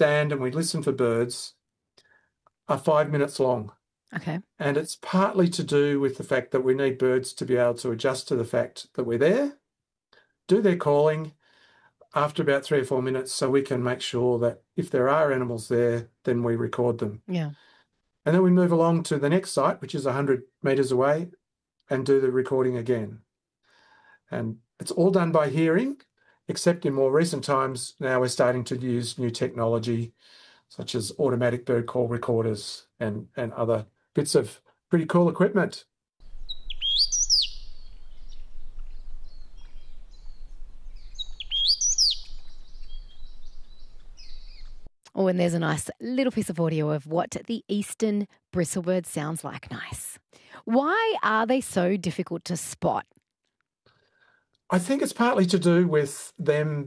stand and we listen for birds are 5 minutes long. Okay. And it's partly to do with the fact that we need birds to be able to adjust to the fact that we're there, do their calling after about 3 or 4 minutes so we can make sure that if there are animals there, then we record them. Yeah. And then we move along to the next site, which is 100 metres away, and do the recording again. And it's all done by hearing, except in more recent times, now we're starting to use new technology, such as automatic bird call recorders and other bits of pretty cool equipment. Oh, and there's a nice little piece of audio of what the eastern bristlebird sounds like. Nice. Why are they so difficult to spot? I think it's partly to do with them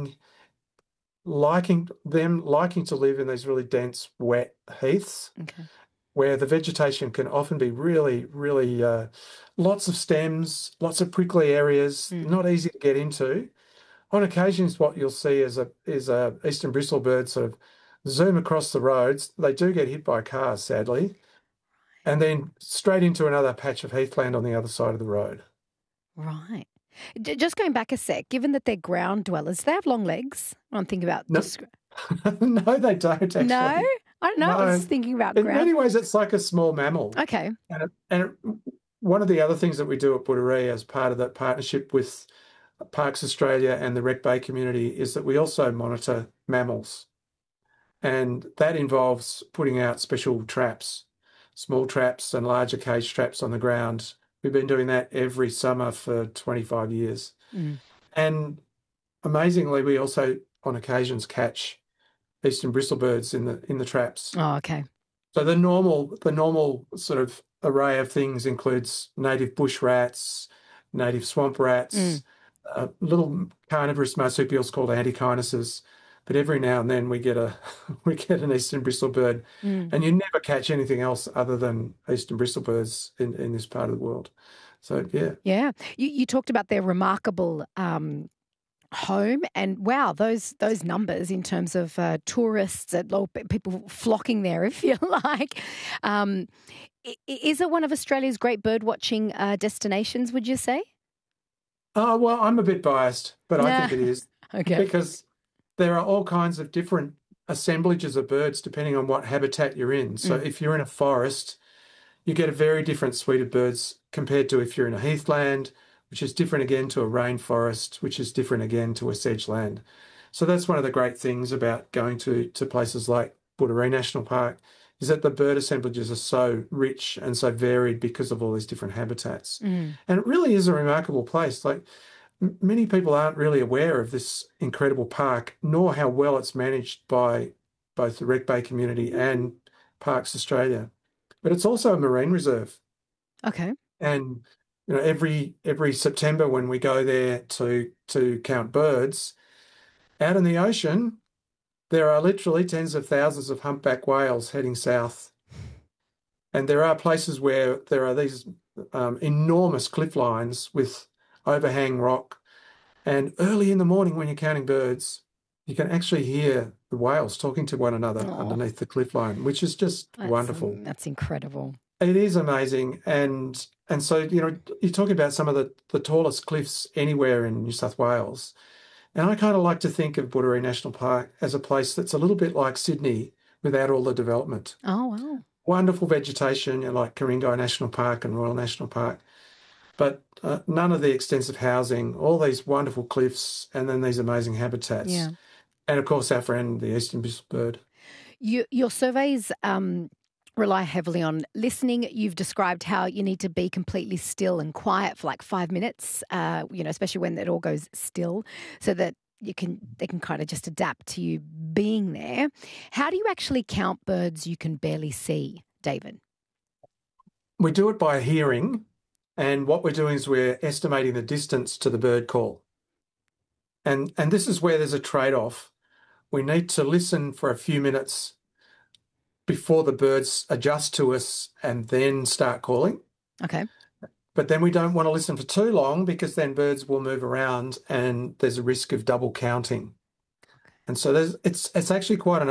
liking to live in these really dense, wet heaths. Okay. Where the vegetation can often be really, really lots of stems, lots of prickly areas, not easy to get into. On occasions, what you'll see is a eastern bristlebird sort of zoom across the roads. They do get hit by cars, sadly, and then straight into another patch of heathland on the other side of the road. Right. Just going back a sec, given that they're ground dwellers, do they have long legs? I'm thinking about... No, no, they don't actually. No? I don't know. No. I was thinking about In ground. many ways, it's like a small mammal. Okay. And one of the other things that we do at Budaree as part of that partnership with Parks Australia and the Wreck Bay community is that we also monitor mammals. And that involves putting out special traps, small traps and larger cage traps on the ground. We've been doing that every summer for 25 years. And amazingly, we also on occasions catch eastern bristlebirds in the traps. Oh, okay. So the normal sort of array of things includes native bush rats, native swamp rats, little carnivorous marsupials called antechinus. But every now and then we get an eastern bristlebird, and you never catch anything else other than eastern bristlebirds in this part of the world. So yeah, yeah. You talked about their remarkable home, and wow, those numbers in terms of tourists, people flocking there, if you like. Is it one of Australia's great bird watching destinations? Would you say? Oh well, I'm a bit biased, but I think it is. Okay. Because there are all kinds of different assemblages of birds depending on what habitat you're in. So if you're in a forest, you get a very different suite of birds compared to if you're in a heathland, which is different again to a rainforest, which is different again to a sedgeland. So that's one of the great things about going to places like Budaree National Park, is that the bird assemblages are so rich and so varied because of all these different habitats. And it really is a remarkable place. Like, many people aren't really aware of this incredible park, nor how well it's managed by both the Wreck Bay community and Parks Australia. But it's also a marine reserve. Okay. And every September when we go there to count birds, out in the ocean, there are literally tens of thousands of humpback whales heading south. And there are places where there are these enormous cliff lines with overhang rock. And early in the morning when you're counting birds, you can actually hear the whales talking to one another underneath the cliff line, which is just wonderful. That's incredible. It is amazing. And so, you're talking about some of the tallest cliffs anywhere in New South Wales. And I kind of like to think of Budaree National Park as a place that's a little bit like Sydney without all the development. Oh, wow. Wonderful vegetation, like Ku-ring-gai National Park and Royal National Park. But none of the extensive housing, all these wonderful cliffs, and then these amazing habitats. Yeah. And, of course, our friend, the eastern bristlebird. Your surveys rely heavily on listening. You've described how you need to be completely still and quiet for like 5 minutes, especially when it all goes still, so that they can kind of just adapt to you being there. How do you actually count birds you can barely see, David? We do it by hearing. And what we're doing is we're estimating the distance to the bird call. And this is where there's a trade-off. We need to listen for a few minutes before the birds adjust to us and then start calling. Okay. But then we don't want to listen for too long because then birds will move around and there's a risk of double counting. And so it's actually quite an